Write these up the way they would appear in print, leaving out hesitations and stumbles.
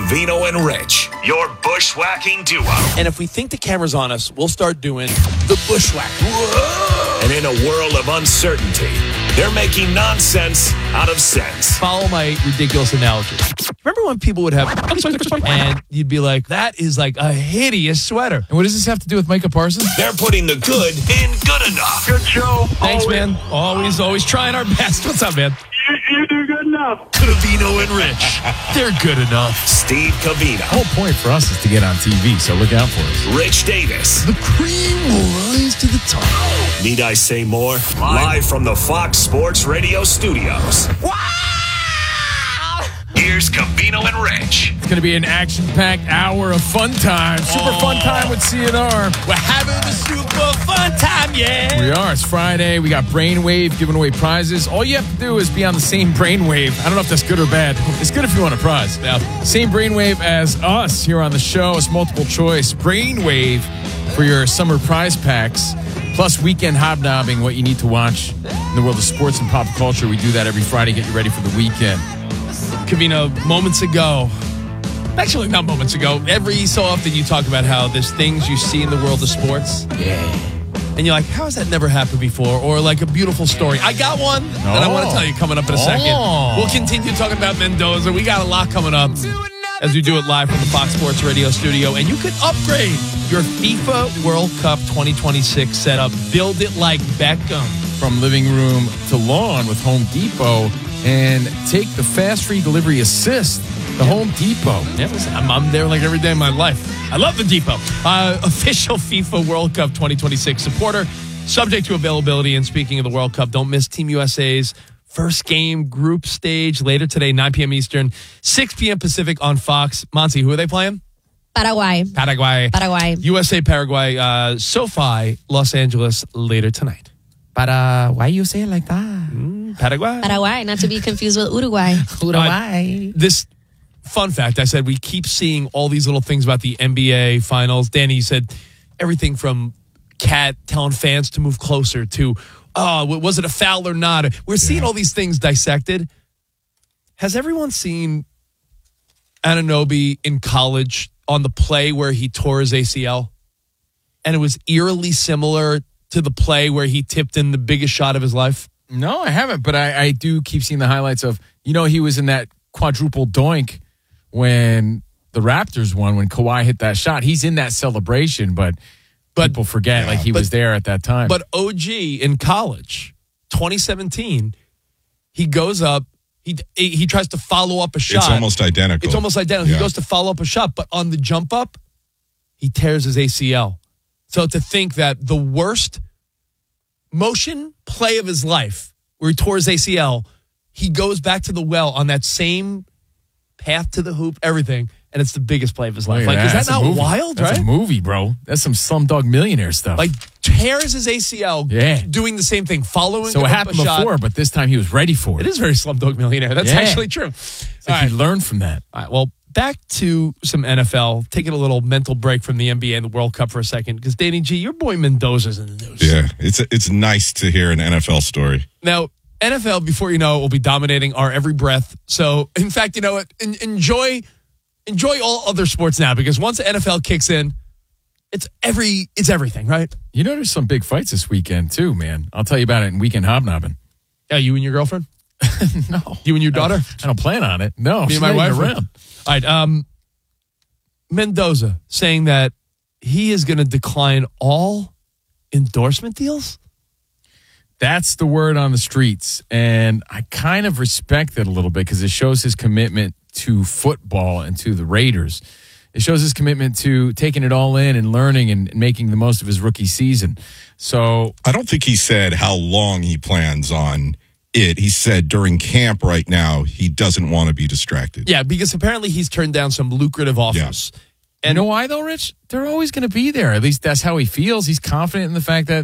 Covino and Rich, your bushwhacking duo. And if we think the camera's on us, we'll start doing the bushwhack. Whoa! And in a world of uncertainty, they're making nonsense out of sense. Follow my ridiculous analogy. Remember when people would have, and you'd be like, that is like a hideous sweater. And what does this have to do with Micah Parsons? They're putting the good in good enough. Good show. Thanks, man. Always trying our best. What's up, man? You do good enough. Covino and Rich. They're good enough. Steve Covino. The whole point for us is to get on TV, so look out for us. Rich Davis. The cream will rise to the top. Need I say more? Live from the Fox Sports Radio studios. Wow! Here's Covino and Rich. It's going to be an action-packed hour of fun time. Super fun time with CNR. We're having a super fun time, yeah. We are. It's Friday. We got Brainwave giving away prizes. All you have to do is be on the same Brainwave. I don't know if that's good or bad. It's good if you want a prize. Now, same Brainwave as us here on the show. It's multiple choice. Brainwave for your summer prize packs. Plus, weekend hobnobbing, what you need to watch in the world of sports and pop culture. We do that every Friday, get you ready for the weekend. Covino, moments ago, actually not moments ago, every so often you talk about how there's things you see in the world of sports. Yeah. And you're like, how has that never happened before? Or like a beautiful story. I got one that I want to tell you coming up in a second. We'll continue talking about Mendoza. We got a lot coming up as we do it live from the Fox Sports Radio studio. And you can upgrade your FIFA World Cup 2026 setup. Build it like Beckham. From living room to lawn with Home Depot. And take the fast free delivery assist, the Home Depot. Yeah, I'm there like every day of my life. I love the Depot. Official FIFA World Cup 2026 supporter, subject to availability. And speaking of the World Cup, don't miss Team USA's first game group stage later today, 9 p.m. Eastern, 6 p.m. Pacific on Fox. Monty, who are they playing? Paraguay. USA, Paraguay, SoFi, Los Angeles later tonight. Why you say it like that? Paraguay, not to be confused with Uruguay. This fun fact, I said we keep seeing all these little things about the NBA finals. Danny, you said everything from Cat telling fans to move closer to, was it a foul or not? We're seeing all these things dissected. Has everyone seen Anunoby in college on the play where he tore his ACL? And it was eerily similar to the play where he tipped in the biggest shot of his life? No, I haven't, but I do keep seeing the highlights of, he was in that quadruple doink when the Raptors won, when Kawhi hit that shot. He's in that celebration, but people forget he was there at that time. But OG in college, 2017, he goes up, he tries to follow up a shot. It's almost identical. Yeah. He goes to follow up a shot, but on the jump up, he tears his ACL. So to think that the worst motion play of his life, where he tore his ACL, he goes back to the well on that same path to the hoop, everything, and it's the biggest play of his life. Is that not wild, That's right? a movie, bro. That's some Slumdog Millionaire stuff. Tears his ACL, doing the same thing, following So it up happened a shot. before, but this time he was ready for it. It is very Slumdog Millionaire. That's actually true. It's like he learned from that. All right, well, back to some NFL, taking a little mental break from the NBA and the World Cup for a second, because Danny G, your boy Mendoza's in the news. Yeah, it's nice to hear an NFL story. Now, NFL, before you know it, will be dominating our every breath. So, in fact, you know what? Enjoy all other sports now, because once the NFL kicks in, it's everything, right? There's some big fights this weekend, too, man. I'll tell you about it in Weekend Hobnobbing. Yeah, you and your girlfriend? No. You and your daughter? I don't plan on it. No. Me and my wife around. All right. Mendoza saying that he is going to decline all endorsement deals? That's the word on the streets. And I kind of respect it a little bit because it shows his commitment to football and to the Raiders. It shows his commitment to taking it all in and learning and making the most of his rookie season. So I don't think he said how long he plans on it. He said during camp right now, he doesn't want to be distracted. Yeah, because apparently he's turned down some lucrative offers. Yeah. And you know why, though, Rich? They're always going to be there. At least that's how he feels. He's confident in the fact that,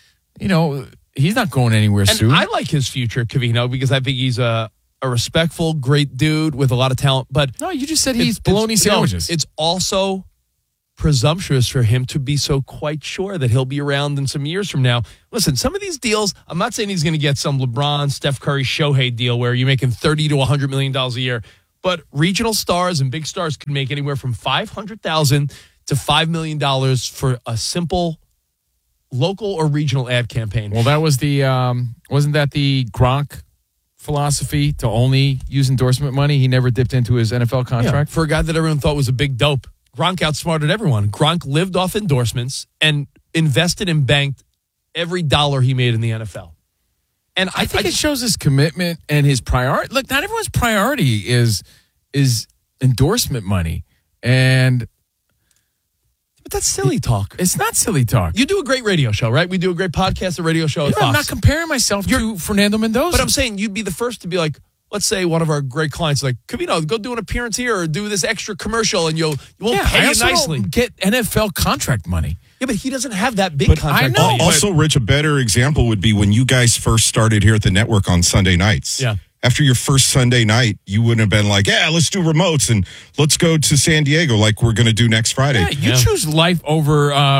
he's not going anywhere soon. I like his future, Covino, because I think he's a respectful, great dude with a lot of talent. But no, you just said he's bologna sandwiches. It's also presumptuous for him to be so quite sure that he'll be around in some years from now. Listen, some of these deals, I'm not saying he's going to get some LeBron, Steph Curry, Shohei deal where you're making $30 to $100 million a year. but regional stars and big stars can make anywhere from $500,000 to $5 million for a simple local or regional ad campaign. Well, that was wasn't that the Gronk philosophy to only use endorsement money? He never dipped into his NFL contract. Yeah, for a guy that everyone thought was a big dope. Gronk outsmarted everyone. Gronk lived off endorsements and invested and banked every dollar he made in the NFL. And I think it shows his commitment and his priority. Look, not everyone's priority is endorsement money. But that's silly talk. It's not silly talk. You do a great radio show, right? We do a great podcast, a radio show at Fox. I'm not comparing myself to Fernando Mendoza. But I'm saying you'd be the first to be like, let's say one of our great clients like, Covino, go do an appearance here or do this extra commercial and you won't pay you nicely. Don't get NFL contract money. Yeah, but he doesn't have that big contract. I know. Also, Rich, a better example would be when you guys first started here at the network on Sunday nights. Yeah. After your first Sunday night, you wouldn't have been like, yeah, let's do remotes and let's go to San Diego like we're going to do next Friday. Yeah, you choose life over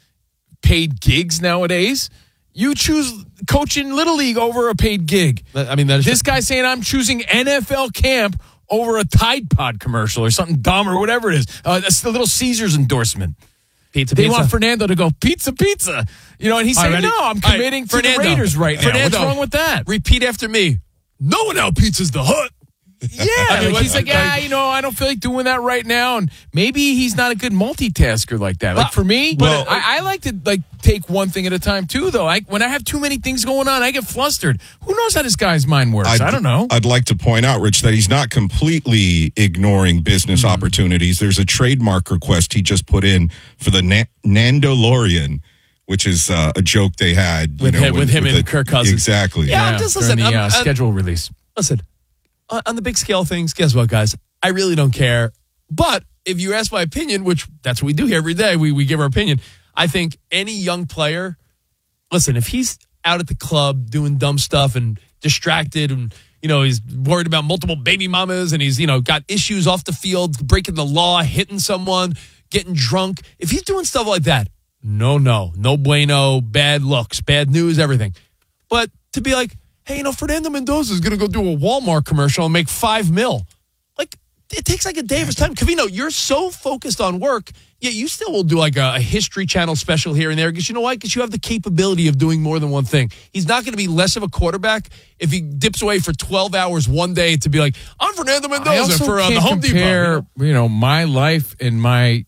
paid gigs nowadays. You choose coaching Little League over a paid gig. This guy's saying I'm choosing NFL camp over a Tide Pod commercial or something dumb or whatever it is. That's the Little Caesars endorsement. They want Fernando to go pizza. And he's saying, no, I'm committing to the Raiders right now. What's wrong with that? Repeat after me. No one out pizza's the Hut. Yeah, he's like, I don't feel like doing that right now, and maybe he's not a good multitasker like that. Like for me, I like to take one thing at a time too. Though, when I have too many things going on, I get flustered. Who knows how this guy's mind works? I don't know. I'd like to point out, Rich, that he's not completely ignoring business opportunities. There's a trademark request he just put in for the Nandalorian, which is a joke they had with him and Kirk Cousins. Exactly. Yeah, just listen. The schedule release. Listen, on the big scale of things, guess what, guys? I really don't care. But if you ask my opinion, which that's what we do here every day, we give our opinion. I think any young player, listen, if he's out at the club doing dumb stuff and distracted and, he's worried about multiple baby mamas and he's, got issues off the field, breaking the law, hitting someone, getting drunk. If he's doing stuff like that, no bueno, bad looks, bad news, everything. But to be like, hey, Fernando Mendoza is going to go do a Walmart commercial and make $5 million. Like, it takes like a day of his time. Covino, you're so focused on work, yet you still will do like a History Channel special here and there. Because you know why? Because you have the capability of doing more than one thing. He's not going to be less of a quarterback if he dips away for 12 hours one day to be like, I'm Fernando Mendoza for the Home Depot. My life and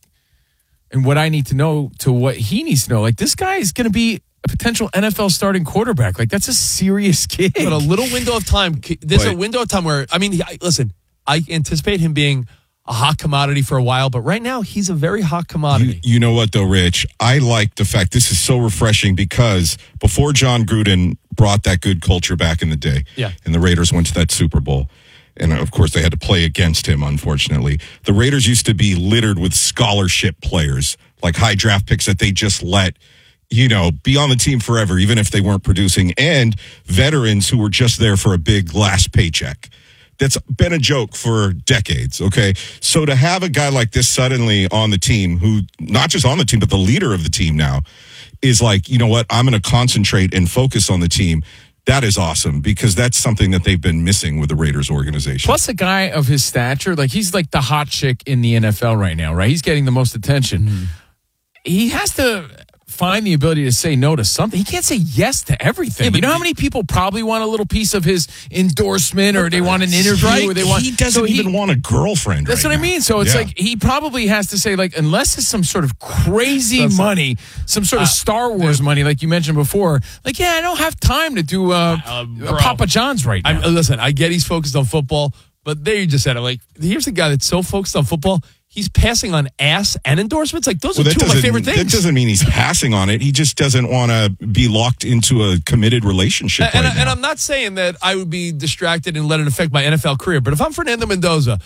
what I need to know to what he needs to know. Like, this guy is going to be a potential NFL starting quarterback. Like, that's a serious gig. But a little window of time. There's a window of time where, listen, I anticipate him being a hot commodity for a while, but right now he's a very hot commodity. You know what, though, Rich? I like the fact this is so refreshing because before John Gruden brought that good culture back in the day, and the Raiders went to that Super Bowl, and of course they had to play against him, unfortunately, the Raiders used to be littered with scholarship players, like high draft picks that they just let be on the team forever, even if they weren't producing, and veterans who were just there for a big last paycheck. That's been a joke for decades, okay? So to have a guy like this suddenly on the team, who not just on the team, but the leader of the team now, is like, you know what, I'm going to concentrate and focus on the team. That is awesome because that's something that they've been missing with the Raiders organization. Plus a guy of his stature, like he's like the hot chick in the NFL right now, right? He's getting the most attention. He has to find the ability to say no to something. He can't say yes to everything. You know how many people probably want a little piece of his endorsement or they want an interview or they want... He doesn't even want a girlfriend. That's right what now. I mean. So it's like he probably has to say, like, unless it's some sort of crazy money, some sort of Star Wars money, like you mentioned before, like, I don't have time to do a Papa John's right now. Listen, I get he's focused on football, but there you just said it. Like, here's a guy that's so focused on football, he's passing on ass and endorsements. Like, those are two of my favorite things. That doesn't mean he's passing on it. He just doesn't want to be locked into a committed relationship and now. I'm not saying that I would be distracted and let it affect my NFL career. But if I'm Fernando Mendoza,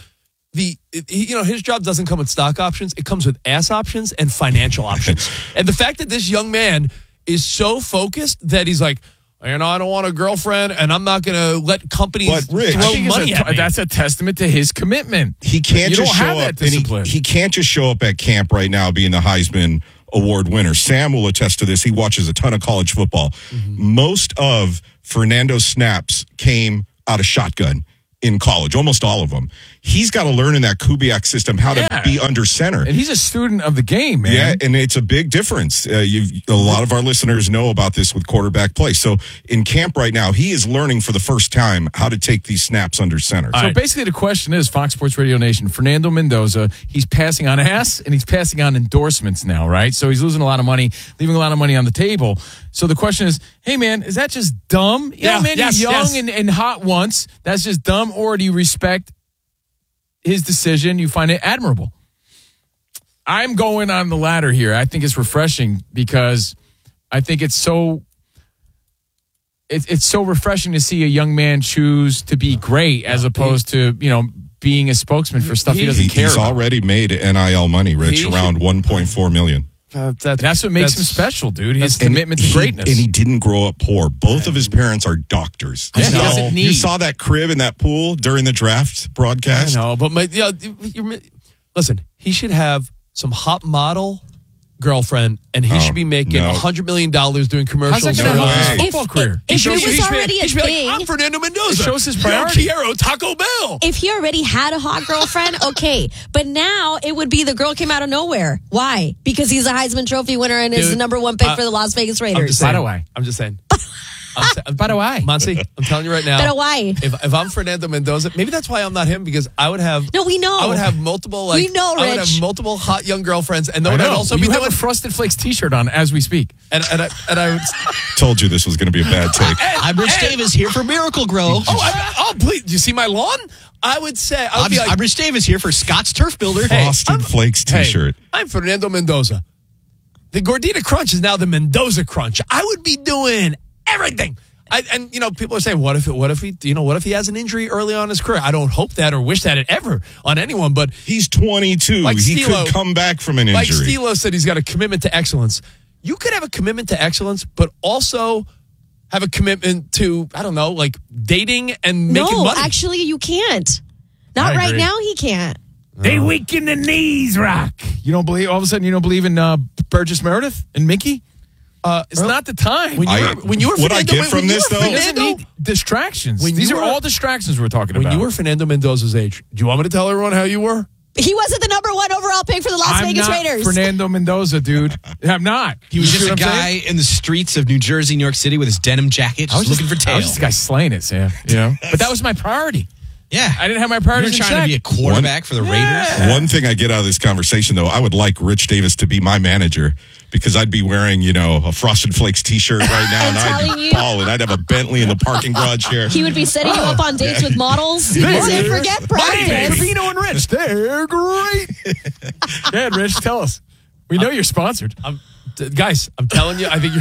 his job doesn't come with stock options. It comes with ass options and financial options. And the fact that this young man is so focused that he's like, I don't want a girlfriend, and I'm not going to let companies throw money at me. That's a testament to his commitment. He can't just show up. He can't just show up at camp right now being the Heisman Award winner. Sam will attest to this. He watches a ton of college football. Most of Fernando's snaps came out of shotgun in college, almost all of them. he's got to learn in that Kubiak system how to be under center. And he's a student of the game, man. Yeah, and it's a big difference. A lot of our listeners know about this with quarterback play. So in camp right now, he is learning for the first time how to take these snaps under center. So basically the question is, Fox Sports Radio Nation, Fernando Mendoza, he's passing on ass and he's passing on endorsements now, right? So he's losing a lot of money, leaving a lot of money on the table. So the question is, hey, man, is that just dumb? Yeah, man, you're young and hot once. That's just dumb. Or do you respect his decision? You find it admirable? I'm going on the latter here. I think it's refreshing because I think it's so refreshing to see a young man choose to be great as opposed to, being a spokesman for stuff he doesn't care about. He's already made NIL money, Rich, around $1.4 million. That's what makes him special, dude. His commitment to greatness. And he didn't grow up poor. Both of his parents are doctors. Yeah, he doesn't need. You saw that crib in that pool during the draft broadcast? I know, but listen, he should have some hot model girlfriend, and he should be making $100 million doing commercials. How's that going to help his football career? If it was already a thing, I'm Fernando Mendoza. It shows his priority. Piero, Taco Bell. If he already had a hot girlfriend, okay. But now it would be the girl came out of nowhere. Why? Because he's a Heisman Trophy winner and is the number one pick for the Las Vegas Raiders. By the way, I'm just saying. By the way, Monty, I'm telling you right now. By the way, if I'm Fernando Mendoza, maybe that's why I'm not him, because I would have. No, we know. I would have multiple. We know, Rich. I would have multiple hot young girlfriends, and then I'd also be doing a Frosted Flakes T-shirt on as we speak. And I told you this was going to be a bad take. I'm Rich Davis here for Miracle Grow. Please, do you see my lawn? I would say I'm Rich Davis here for Scott's Turf Builder. Frosted Flakes T-shirt. I'm Fernando Mendoza. The Gordita Crunch is now the Mendoza Crunch. I would be doing everything. People are saying, what if he has an injury early on in his career? I don't hope that or wish that ever on anyone, but he's 22. He could come back from an injury. Like Stilo said, he's got a commitment to excellence. You could have a commitment to excellence, but also have a commitment to, I don't know, like dating and making money. No, actually, you can't. Not right now, he can't. They weaken the knees, Rock. You don't believe, all of a sudden, you don't believe in Burgess Meredith and Mickey? It's not the time. When you were what I get from this, though? He doesn't need distractions. These are all distractions we're talking about. When you were Fernando Mendoza's age, do you want me to tell everyone how you were? He wasn't the number one overall pick for the Las Vegas Raiders. Fernando Mendoza, dude. I'm not. He was just a guy in the streets of New Jersey, New York City with his denim jacket, just looking for tail. I was just a guy slaying it, Sam. But that was my priority. Yeah. I didn't have my priorities You're trying to be a quarterback for the Raiders. One thing I get out of this conversation, though, I would like Rich Davis to be my manager, because I'd be wearing, a Frosted Flakes T-shirt right now, and I'd be balling. I'd have a Bentley in the parking garage here. He would be setting you up on dates with models. Forget practice. Trevino and Rich, they're great. Yeah, Rich, tell us. We know you're sponsored. Guys, I'm telling you, I think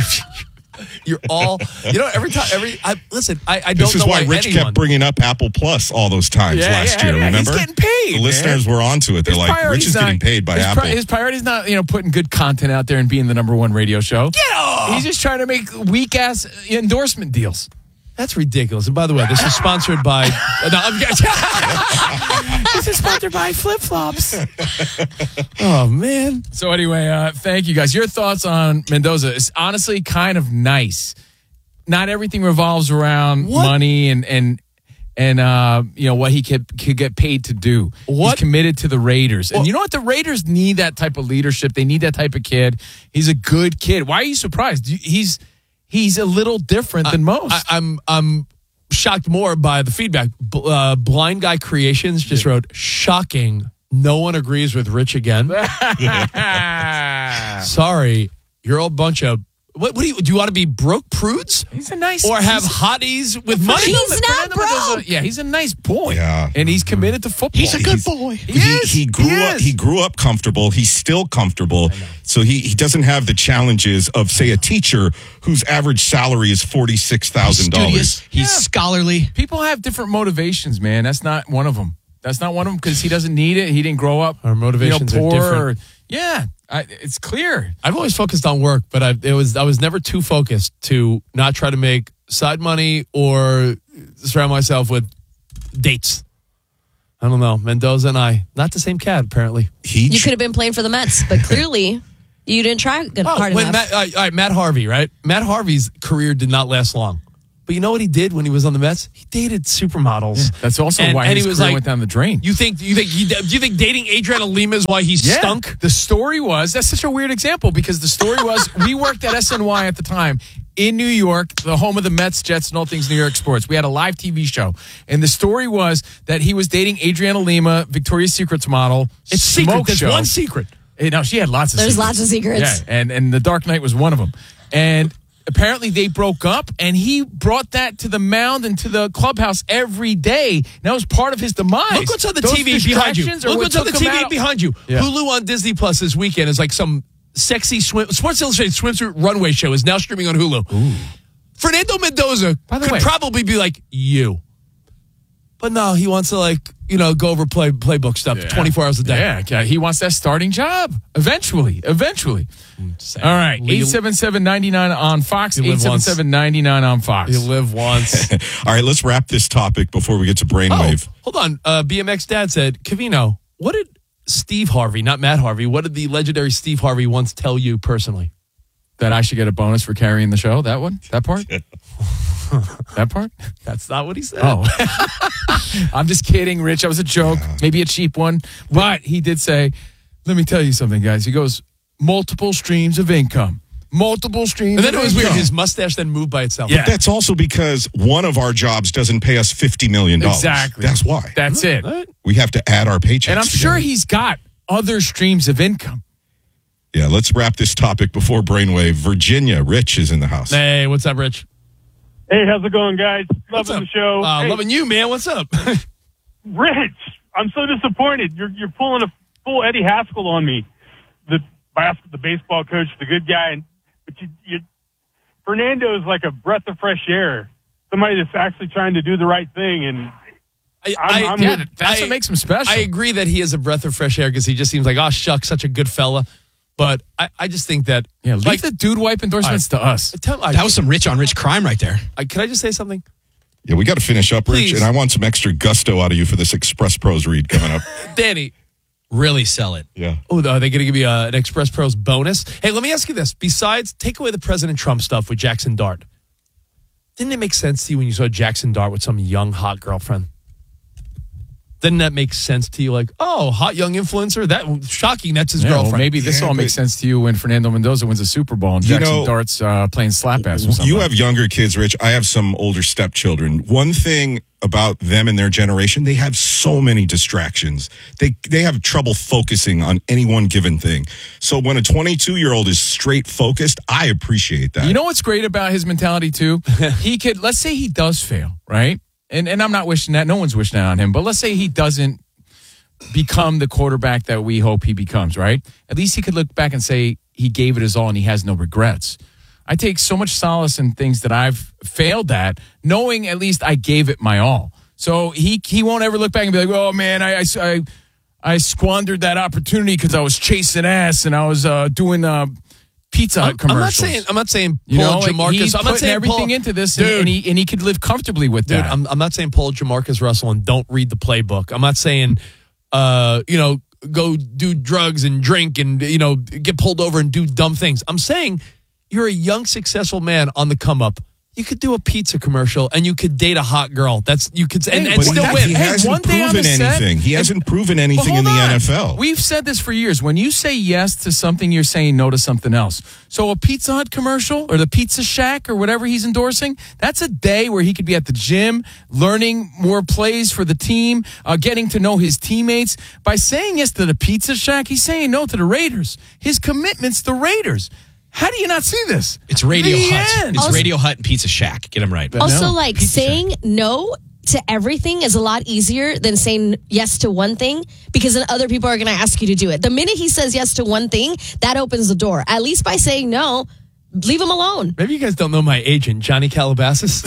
you're all, every time, listen, I don't know. This is why Rich kept bringing up Apple Plus all those times last year, remember? He's getting paid. The listeners were onto it. They're like, Rich is getting paid by Apple. His priority is not, putting good content out there and being the number one radio show. He's just trying to make weak-ass endorsement deals. That's ridiculous. And by the way, this is sponsored by... This is sponsored by Flip-Flops. Oh, man. So anyway, thank you guys. Your thoughts on Mendoza is honestly kind of nice. Not everything revolves around money and what he could get paid to do. He's committed to the Raiders. And you know what? The Raiders need that type of leadership. They need that type of kid. He's a good kid. Why are you surprised? He's a little different than most. I'm shocked more by the feedback. Blind Guy Creations just wrote, shocking. No one agrees with Rich again. Sorry. You're a bunch of... What do you want to be broke prudes? He's a nice... Or have hotties with money? He's not broke. Yeah, he's a nice boy. Yeah. And he's committed to football. He's a good boy. He grew up comfortable. He's still comfortable. So he doesn't have the challenges of, say, a teacher whose average salary is $46,000. He's scholarly. People have different motivations, man. That's not one of them. Because he doesn't need it. He didn't grow up. Our motivations are different. It's clear. I've always focused on work, but I was never too focused to not try to make side money or surround myself with dates. I don't know. Mendoza and I, not the same cat, apparently. You could have been playing for the Mets, but clearly you didn't try hard enough. Matt Harvey, right? Matt Harvey's career did not last long. But you know what he did when he was on the Mets? He dated supermodels. That's also why his career went down the drain. Do you think dating Adriana Lima is why he stunk? The story was, that's such a weird example because the story was we worked at SNY at the time in New York, the home of the Mets, Jets, and all things New York sports. We had a live TV show. And the story was that he was dating Adriana Lima, Victoria's Secret's model. It's secret. There's one secret. No, she had lots of There's secrets. lots of secrets. Yeah, and The Dark Knight was one of them. And apparently they broke up, and he brought that to the mound and to the clubhouse every day. That was part of his demise. Look what's on the TV behind you. Distractions are Look what what's on the took him TV out. behind you. Yeah. Hulu on Disney Plus this weekend is like some sexy Sports Illustrated swimsuit runway show is now streaming on Hulu. Ooh. Fernando Mendoza could probably be like you. But no, he wants to go over playbook stuff 24 hours a day. Yeah, he wants that starting job eventually. All right, 877-99 on Fox, 877-99 on Fox. You live once. All right, let's wrap this topic before we get to Brainwave. Hold on. BMX Dad said, Covino, what did Steve Harvey, not Matt Harvey, what did the legendary Steve Harvey once tell you personally? That I should get a bonus for carrying the show? That one? That part? That part? That's not what he said. Oh. I'm just kidding, Rich. That was a joke. Maybe a cheap one. But he did say, let me tell you something, guys. He goes, multiple streams of income. Multiple streams And then of it was income. weird. His mustache then moved by itself. Yeah. That's also because one of our jobs doesn't pay us $50 million. Exactly. That's why. That's it. We have to add our paychecks And I'm sure together. he's got other streams of income. Yeah, let's wrap this topic before Brainwave. Virginia, Rich is in the house. Hey, what's up, Rich? Hey, how's it going, guys? Loving the show. Hey, Loving you, man. What's up? Rich, I'm so disappointed. You're pulling a full Eddie Haskell on me, the baseball coach, the good guy, but Fernando is like a breath of fresh air. Somebody that's actually trying to do the right thing, and That's what makes him special. I agree that he is a breath of fresh air because he just seems like, oh, shucks, such a good fella. But I just think that... Yeah, leave the dude wipe endorsements to us. That was some rich on rich crime right there. Can I just say something? Yeah, we got to finish up, Rich, Please. and I want some extra gusto out of you for this Express Pros read coming up. Danny. Really sell it. Yeah. Oh, are they going to give you an Express Pros bonus? Hey, let me ask you this. Besides, take away the President Trump stuff with Jackson Dart. Didn't it make sense to you when you saw Jackson Dart with some young, hot girlfriend? Didn't that make sense to you? Like, oh, hot young influencer? That shocking. That's his girlfriend. Well, maybe this all makes sense to you when Fernando Mendoza wins a Super Bowl and Jackson Dart's playing slap ass with somebody. You have younger kids, Rich. I have some older stepchildren. One thing about them and their generation, they have so many distractions. They have trouble focusing on any one given thing. So when a 22-year-old is straight focused, I appreciate that. You know what's great about his mentality, too? He could, let's say he does fail, right? And I'm not wishing that. No one's wishing that on him. But let's say he doesn't become the quarterback that we hope he becomes, right? At least he could look back and say he gave it his all and he has no regrets. I take so much solace in things that I've failed at, knowing at least I gave it my all. So he won't ever look back and be like, oh, man, I squandered that opportunity because I was chasing ass and I was doing Pizza Hut commercials. I'm not saying Paul You know, Jamarcus. he's I'm not putting saying everything Paul, into this, dude, and he could live comfortably with dude, that. I'm not saying Paul Jamarcus Russell and don't read the playbook. I'm not saying, go do drugs and drink and get pulled over and do dumb things. I'm saying you're a young, successful man on the come up. You could do a pizza commercial and you could date a hot girl. And still win. He hasn't one day on proven the set- anything. He hasn't proven But anything in hold the on. NFL. We've said this for years. When you say yes to something, you're saying no to something else. So a Pizza Hut commercial or the Pizza Shack or whatever he's endorsing, that's a day where he could be at the gym, learning more plays for the team, getting to know his teammates. By saying yes to the Pizza Shack, he's saying no to the Raiders. His commitment's the Raiders. How do you not see this? It's Radio The Hut. end. It's Radio Hut and Pizza Shack. Get them right. Also, No, like Pizza saying no to everything is a lot easier than saying yes to one thing because then other people are going to ask you to do it. The minute he says yes to one thing, that opens the door. At least by saying no, leave him alone. Maybe you guys don't know my agent, Johnny Calabasas.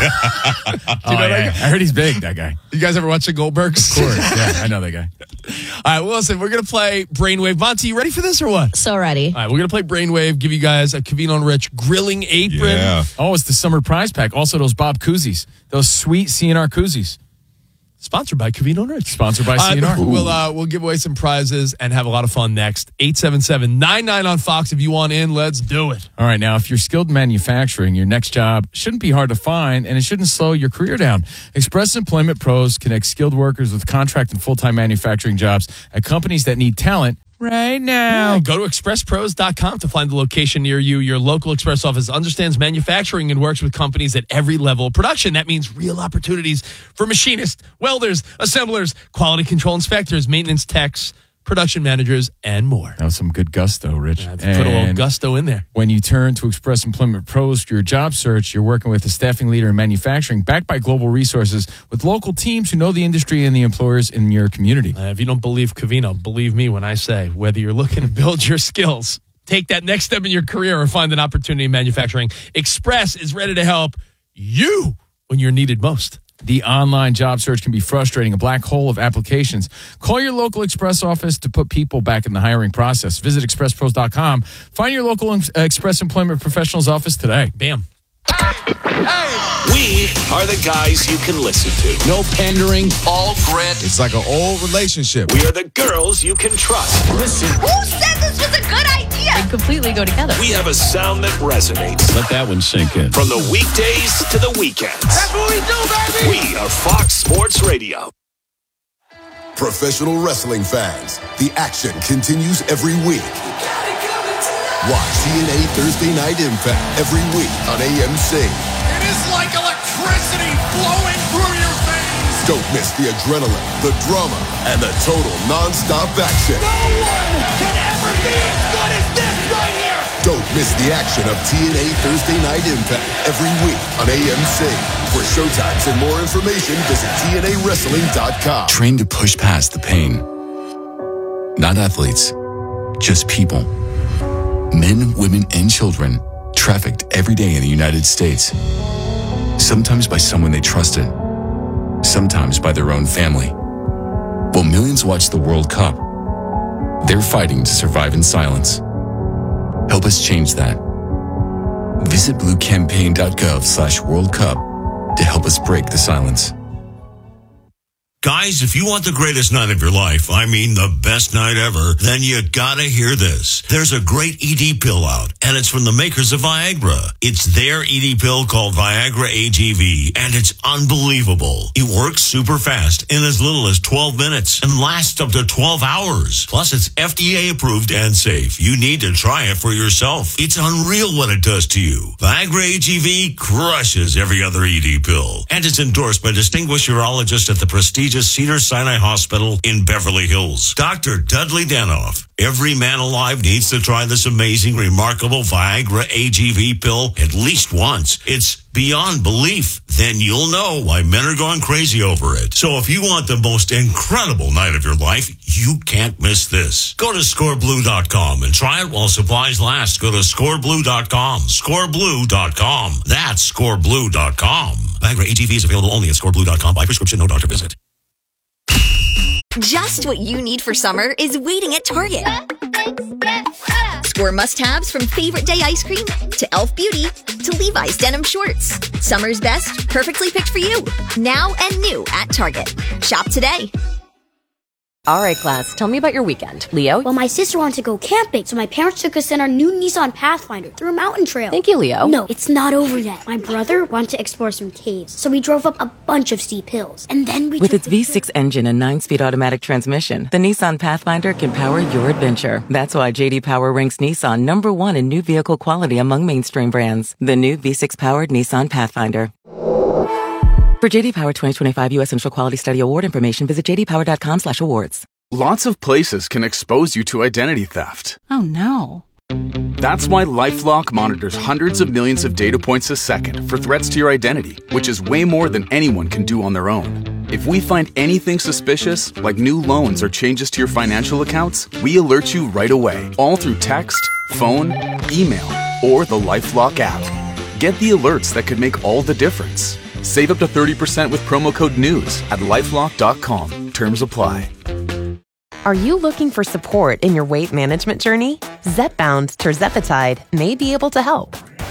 I heard he's big, that guy. You guys ever watch the Goldbergs? Of course. Yeah, I know that guy. All right, well, listen, we're going to play Brainwave. Monty, you ready for this or what? So ready. All right, we're going to play Brainwave, give you guys a Covino and Rich grilling apron. Yeah. Oh, it's the summer prize pack. Also, those Bob koozies. Those sweet CNR koozies. Sponsored by Covino Rich. Sponsored by CNR. We'll give away some prizes and have a lot of fun next. 877-99 on Fox. If you want in, let's do it. All right, now, if you're skilled in manufacturing, your next job shouldn't be hard to find, and it shouldn't slow your career down. Express Employment Pros connects skilled workers with contract and full-time manufacturing jobs at companies that need talent right now. Go to expresspros.com to find the location near you. Your local Express office understands manufacturing and works with companies at every level of production. That means real opportunities for machinists, welders, assemblers, quality control inspectors, maintenance techs, production managers, and more. That was some good gusto, Rich. Put a little gusto in there. When you turn to Express Employment Pros for your job search, you're working with a staffing leader in manufacturing backed by global resources with local teams who know the industry and the employers in your community. If you don't believe Covino, believe me when I say whether you're looking to build your skills, take that next step in your career, or find an opportunity in manufacturing, Express is ready to help you when you're needed most. The online job search can be frustrating, a black hole of applications. Call your local Express office to put people back in the hiring process. Visit expresspros.com. Find your local Express Employment Professionals office today. Bam. We are the guys you can listen to. No pandering, all grit. It's like an old relationship. We are the girls you can trust. Listen. Who said this was a good idea? They completely go together. We have a sound that resonates. Let that one sink in. From the weekdays to the weekends. That's what we do, baby. We are Fox Sports Radio. Professional wrestling fans, the action continues every week. Watch TNA Thursday Night Impact every week on AMC. It is like electricity flowing through your veins. Don't miss the adrenaline, the drama, and the total non-stop action. No one can ever be as good as this right here. Don't miss the action of TNA Thursday Night Impact every week on AMC. For showtimes and more information, visit TNAWrestling.com. Train to push past the pain. Not athletes, just people. Men, women, and children trafficked every day in the United States. Sometimes by someone they trusted, sometimes by their own family. While millions watch the World Cup, they're fighting to survive in silence. Help us change that. Visit bluecampaign.gov/World Cup to help us break the silence. Guys, if you want the greatest night of your life, I mean the best night ever, then you gotta hear this. There's a great ED pill out, and it's from the makers of Viagra. It's their ED pill called Viagra AGV, and it's unbelievable. It works super fast in as little as 12 minutes and lasts up to 12 hours. Plus, it's FDA approved and safe. You need to try it for yourself. It's unreal what it does to you. Viagra AGV crushes every other ED pill, and it's endorsed by distinguished urologist at the prestigious Cedars-Sinai Hospital in Beverly Hills, Dr. Dudley Danoff. Every man alive needs to try this amazing, remarkable Viagra AGV pill at least once. It's beyond belief. Then you'll know why men are going crazy over it. So if you want the most incredible night of your life, you can't miss this. Go to scoreblue.com and try it while supplies last. Go to scoreblue.com. Scoreblue.com. That's scoreblue.com. Viagra AGV is available only at scoreblue.com by prescription, no doctor visit. Just what you need for summer is waiting at Target. Score must-haves from favorite day ice cream to Elf Beauty to Levi's denim shorts. Summer's best, perfectly picked for you. Now and new at Target. Shop today. All right, class, tell me about your weekend. Leo? Well, my sister wanted to go camping, so my parents took us in our new Nissan Pathfinder through a mountain trail. Thank you, Leo. No, it's not over yet. My brother wanted to explore some caves, so we drove up a bunch of steep hills. And then we With its V6 engine and 9-speed automatic transmission, the Nissan Pathfinder can power your adventure. That's why J.D. Power ranks Nissan #1 in new vehicle quality among mainstream brands. The new V6-powered Nissan Pathfinder. For J.D. Power 2025 U.S. Central Quality Study Award information, visit jdpower.com/awards. Lots of places can expose you to identity theft. Oh, no. That's why LifeLock monitors hundreds of millions of data points a second for threats to your identity, which is way more than anyone can do on their own. If we find anything suspicious, like new loans or changes to your financial accounts, we alert you right away, all through text, phone, email, or the LifeLock app. Get the alerts that could make all the difference. Save up to 30% with promo code NEWS at LifeLock.com. Terms apply. Are you looking for support in your weight management journey? Zepbound tirzepatide may be able to help.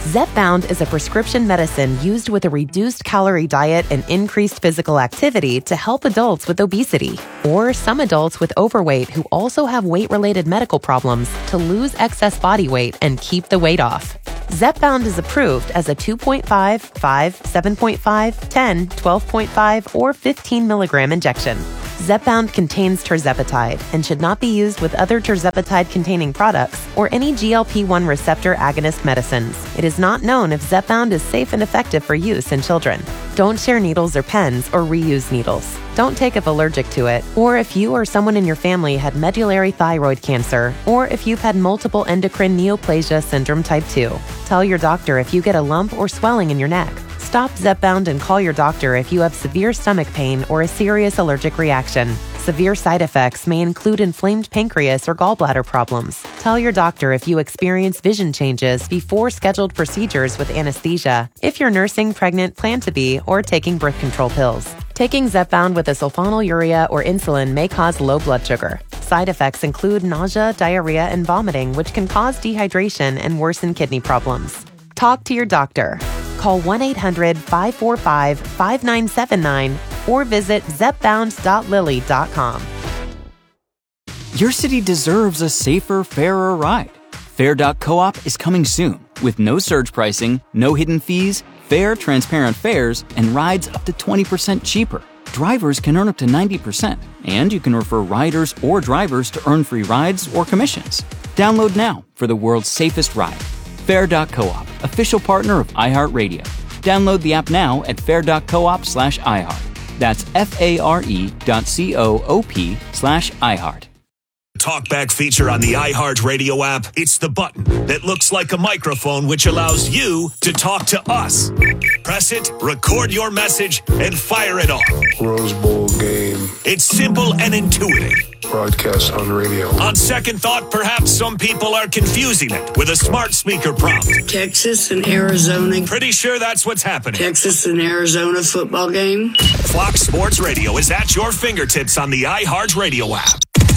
Zepbound is a prescription medicine used with a reduced calorie diet and increased physical activity to help adults with obesity, or some adults with overweight who also have weight-related medical problems to lose excess body weight and keep the weight off. Zepbound is approved as a 2.5, 5, 7.5, 10, 12.5, or 15 milligram injection. Zepbound contains tirzepatide and should not be used with other tirzepatide-containing products or any GLP-1 receptor agonist medicines. It is not known if Zepbound is safe and effective for use in children. Don't share needles or pens or reuse needles. Don't take if allergic to it, or if you or someone in your family had medullary thyroid cancer, or if you've had multiple endocrine neoplasia syndrome type 2. Tell your doctor if you get a lump or swelling in your neck. Stop Zepbound and call your doctor if you have severe stomach pain or a serious allergic reaction. Severe side effects may include inflamed pancreas or gallbladder problems. Tell your doctor if you experience vision changes before scheduled procedures with anesthesia, if you're nursing, pregnant, plan to be, or taking birth control pills. Taking Zepbound with a sulfonylurea or insulin may cause low blood sugar. Side effects include nausea, diarrhea, and vomiting, which can cause dehydration and worsen kidney problems. Talk to your doctor. Call 1-800-545-5979 or visit zepbound.lilly.com. Your city deserves a safer, fairer ride. Fair.coop is coming soon with no surge pricing, no hidden fees, fair, transparent fares, and rides up to 20% cheaper. Drivers can earn up to 90%, and you can refer riders or drivers to earn free rides or commissions. Download now for the world's safest ride. Fair.coop, official partner of iHeartRadio. Download the app now at fair.coop/iHeart. That's FARE.coop/iHeart. Talkback feature on the iHeartRadio app. It's the button that looks like a microphone, which allows you to talk to us. Press it, record your message, and fire it off. Rose Bowl game. It's simple and intuitive. Broadcast on radio. On second thought, perhaps some people are confusing it with a smart speaker prompt. Texas and Arizona. Pretty sure that's what's happening. Texas and Arizona football game. Fox Sports Radio is at your fingertips on the iHeartRadio app.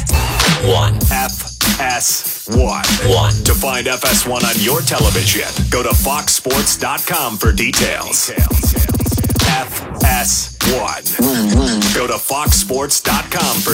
FS1. To find FS1 on your television, go to foxsports.com for details. FS1. Go to foxsports.com for